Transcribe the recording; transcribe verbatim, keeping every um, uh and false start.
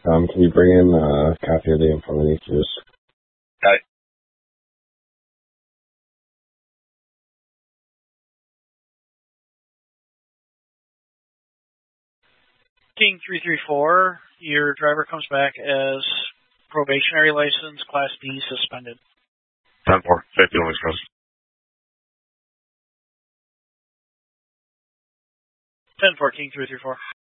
Um, can you bring in uh, Kathy or Liam from the News? Got it. King three three four, your driver comes back as probationary license, Class B, suspended. ten four, safety only express. ten four, King three three four.